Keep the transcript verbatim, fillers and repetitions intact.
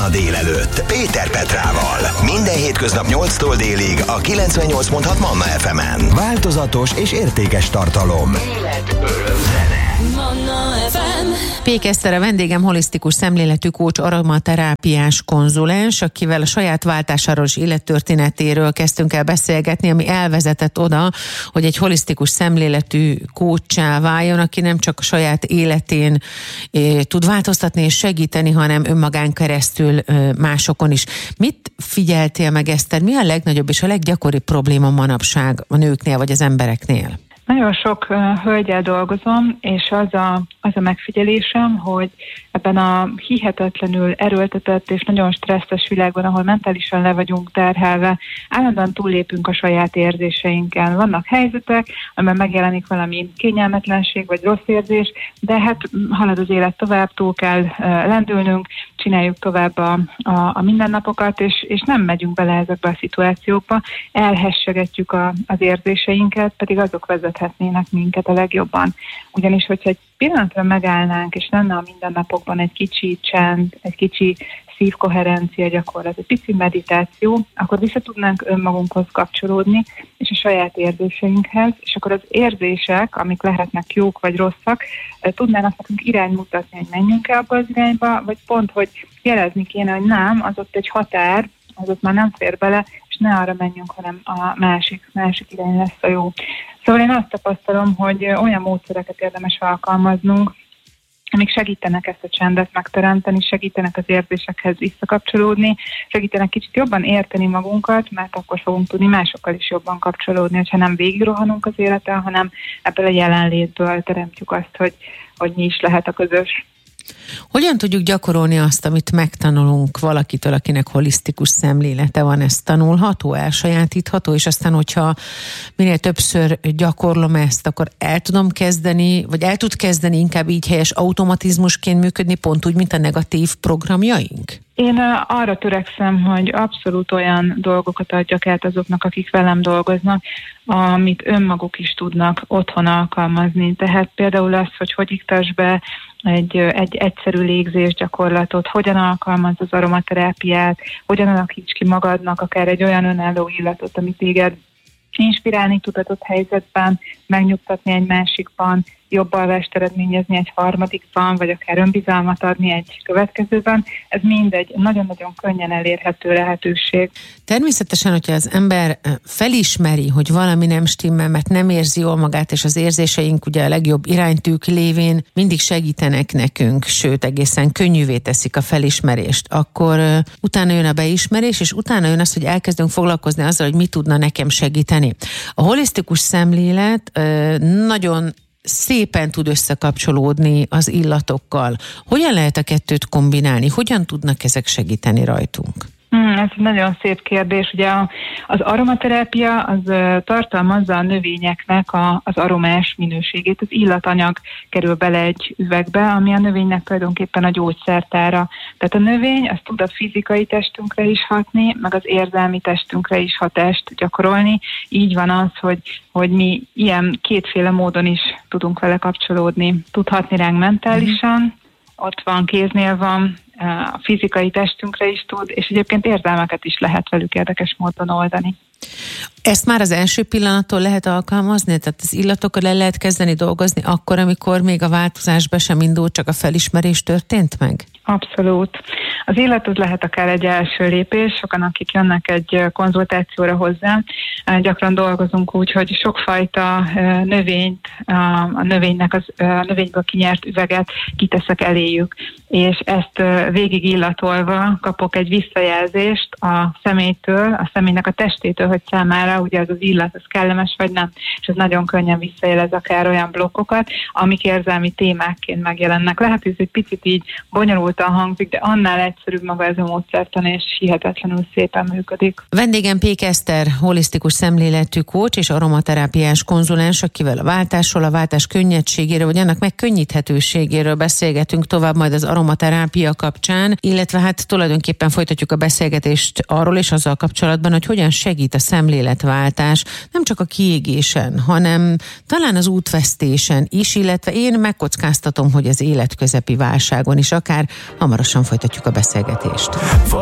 Manna délelőtt Péter Petrával. Minden hétköznap nyolctól délig a kilencvennyolc pont hat Manna ef emen. Változatos és értékes tartalom. Élet, öröm, zene. Manna ef em. Pék Eszter a vendégem, holisztikus szemléletű kócs, aromaterápiás konzulens, akivel a saját váltásáról és élettörténetéről kezdtünk el beszélgetni, ami elvezetett oda, hogy egy holisztikus szemléletű kóccsá váljon, aki nem csak a saját életén e, tud változtatni és segíteni, hanem önmagán keresztül e, másokon is. Mit figyeltél meg, Eszter? Mi a legnagyobb és a leggyakoribb probléma manapság a nőknél vagy az embereknél? Nagyon sok uh, hölgyel dolgozom, és az a, az a megfigyelésem, hogy ebben a hihetetlenül erőltetett és nagyon stresszes világban, ahol mentálisan le vagyunk terhelve, állandóan túllépünk a saját érzéseinken. Vannak helyzetek, amiben megjelenik valami kényelmetlenség vagy rossz érzés, de hát halad az élet tovább, túl kell uh, lendülnünk, csináljuk tovább a, a, a mindennapokat, és, és nem megyünk bele ezekbe a szituációkba, elhessegetjük a, az érzéseinket, pedig azok vezethetnének minket a legjobban. Ugyanis, hogyha egy pillanatra megállnánk, és lenne a mindennapokban egy kicsi csend, egy kicsi szívkoherencia gyakorlat, egy pici meditáció, akkor vissza tudnánk önmagunkhoz kapcsolódni, és a saját érzéseinkhez, és akkor az érzések, amik lehetnek jók vagy rosszak, tudnának nekünk iránymutatni, hogy menjünk el abba az irányba, vagy pont, hogy jelezni kéne, hogy nem, az ott egy határ, az ott már nem fér bele, és ne arra menjünk, hanem a másik, másik irány lesz a jó. Szóval én azt tapasztalom, hogy olyan módszereket érdemes alkalmaznunk, amik segítenek ezt a csendet megteremteni, segítenek az érzésekhez visszakapcsolódni, segítenek kicsit jobban érteni magunkat, mert akkor fogunk tudni másokkal is jobban kapcsolódni, hogyha nem végigrohanunk az életen, hanem ebből a jelenlétből teremtjük azt, hogy, hogy mi is lehet a közös. Hogyan tudjuk gyakorolni azt, amit megtanulunk valakitől, akinek holisztikus szemlélete van? Ez tanulható, elsajátítható, és aztán, hogyha minél többször gyakorlom ezt, akkor el tudom kezdeni, vagy el tud kezdeni inkább így helyes automatizmusként működni, pont úgy, mint a negatív programjaink? Én arra törekszem, hogy abszolút olyan dolgokat adjak át azoknak, akik velem dolgoznak, amit önmaguk is tudnak otthon alkalmazni. Tehát például az, hogy hogy iktass be egy, egy egyszerű légzés gyakorlatot, hogyan alkalmaz az aromaterápiát, hogyan alakíts ki magadnak akár egy olyan önálló illatot, amit téged inspirálni tud adott helyzetben, megnyugtatni egy másikban, jobb alvást eredményezni egy harmadikban, vagy akár önbizalmat adni egy következőben. Ez mind egy nagyon-nagyon könnyen elérhető lehetőség. Természetesen, hogyha az ember felismeri, hogy valami nem stimmel, mert nem érzi jól magát, és az érzéseink ugye a legjobb iránytűk lévén mindig segítenek nekünk, sőt egészen könnyűvé teszik a felismerést, akkor uh, utána jön a beismerés, és utána jön az, hogy elkezdünk foglalkozni azzal, hogy mi tudna nekem segíteni. A holisztikus szemlélet uh, nagyon szépen tud összekapcsolódni az illatokkal. Hogyan lehet a kettőt kombinálni? Hogyan tudnak ezek segíteni rajtunk? Hmm, ez egy nagyon szép kérdés. Ugye az aromaterápia az tartalmazza a növényeknek a, az aromás minőségét. Az illatanyag kerül bele egy üvegbe, ami a növénynek tulajdonképpen a gyógyszertára. Tehát a növény az tud a fizikai testünkre is hatni, meg az érzelmi testünkre is hatást gyakorolni. Így van az, hogy, hogy mi ilyen kétféle módon is tudunk vele kapcsolódni. Tud hatni ránk mentálisan, ott van, kéznél van, a fizikai testünkre is tud, és egyébként érzelmeket is lehet velük érdekes módon oldani. Ezt már az első pillanattól lehet alkalmazni? Tehát az illatokkal el lehet kezdeni dolgozni akkor, amikor még a változás be sem indult, csak a felismerés történt meg? Abszolút. Az illatot lehet akár egy első lépés. Sokan, akik jönnek egy konzultációra hozzám, gyakran dolgozunk úgy, hogy sokfajta növényt, a növénynek az a növényből kinyert üveget kiteszek eléjük, és ezt végig illatolva kapok egy visszajelzést a személytől, a személynek a testétől, hogy számára ugye az az illat, az kellemes vagy nem, és ez nagyon könnyen visszajelez akár olyan blokkokat, amik érzelmi témákként megjelennek. Lehet, hogy ez egy picit így bonyolultan hangzik, de annál egyszerűbb maga ez a módszertan, és hihetetlenül szépen működik. Vendégem Pék Eszter, holisztikus szemléletű kócs és aromaterápiás konzulens, akivel a váltásról, a váltás könnyedségéről, vagy annak megkönnyíthetőségéről beszélgetünk tovább majd az aromaterápia kapcsán, illetve hát tulajdonképpen folytatjuk a beszélgetést arról és azzal kapcsolatban, hogy hogyan segít a szemléletváltás nem csak a kiégésen, hanem talán az útvesztésen is, illetve én megkockáztatom, hogy az életközepi válságon is akár. Hamarosan folytatjuk a beszélgetést. beszélgetést.